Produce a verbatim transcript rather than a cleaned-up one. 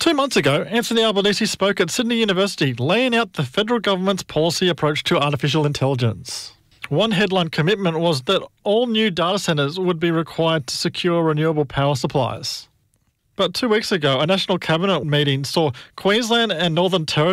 Two months ago, Anthony Albanese spoke at Sydney University, laying out the federal government's policy approach to artificial intelligence. One headline commitment was that all new data centres would be required to secure renewable power supplies. But two weeks ago, a National Cabinet meeting saw Queensland and Northern Territory